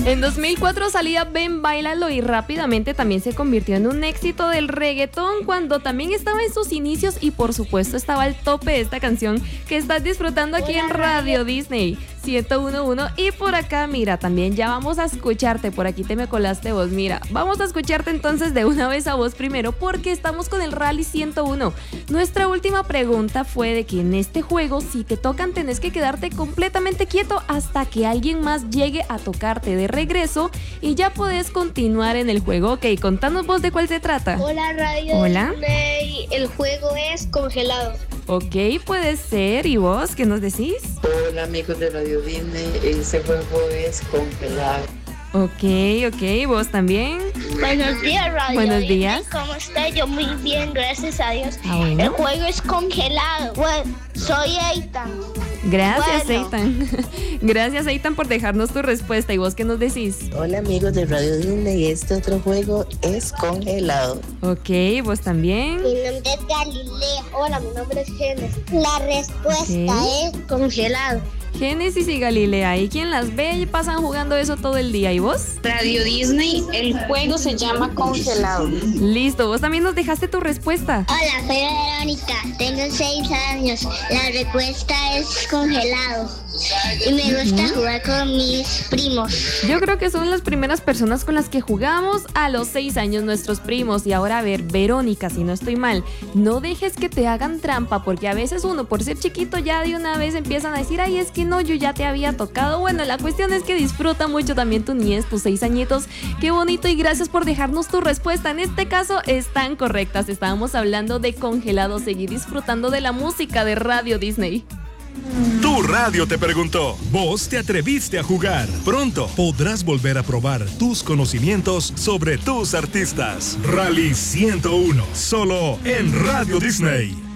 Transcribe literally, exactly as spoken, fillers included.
En dos mil cuatro salía Ven, Báilalo y rápidamente también se convirtió en un éxito del reggaetón cuando también estaba en sus inicios y por supuesto estaba al tope de esta canción que estás disfrutando aquí en Radio Disney ciento uno punto uno. Y por acá, mira, también ya vamos a escucharte. Por aquí te me colaste vos, mira. Vamos a escucharte entonces de una vez a vos primero porque estamos con el Rally ciento uno. Nuestra última pregunta fue de que en este juego, si te tocan, tenés que quedarte completamente quieto hasta que alguien más llegue a tocarte de regreso y ya podés continuar en el juego. Ok, contanos vos de cuál se trata. Hola, Radio Hola. Disney. El juego es congelado. Ok, puede ser. ¿Y vos qué nos decís? Hola amigos de Radio Disney, ese juego es congelado. Ok, ok, ¿vos también? Buenos días, Radio Buenos Disney. días. ¿Cómo está? Yo muy bien, gracias a Dios. Ah, bueno. El juego es congelado. Bueno, soy Eitan. Gracias, Bueno. Eitan. Gracias, Eitan, por dejarnos tu respuesta. ¿Y vos qué nos decís? Hola amigos de Radio Disney, este otro juego es congelado. Ok, ¿vos también? Mi nombre es Galilea. Hola, mi nombre es Genes. La respuesta Ok. es congelado. Génesis y Galilea. ¿Y quién las ve y pasan jugando eso todo el día? ¿Y vos? Radio Disney, el juego se llama Congelado. Listo, vos también nos dejaste tu respuesta. Hola, soy Verónica. Tengo seis años. La respuesta es congelado. Y me gusta jugar con mis primos. Yo creo que son las primeras personas con las que jugamos a los seis años, nuestros primos. Y ahora, a ver, Verónica, si no estoy mal, no dejes que te hagan trampa, porque a veces uno, por ser chiquito, ya de una vez empiezan a decir, ay, es que no, yo ya te había tocado. Bueno, la cuestión es que disfruta mucho también tu niñez, tus seis añitos. Qué bonito y gracias por dejarnos tu respuesta. En este caso, están correctas. Estábamos hablando de congelado, seguir disfrutando de la música de Radio Disney. Tu radio te preguntó, vos te atreviste a jugar. Pronto podrás volver a probar tus conocimientos sobre tus artistas. Rally ciento uno, solo en Radio Disney.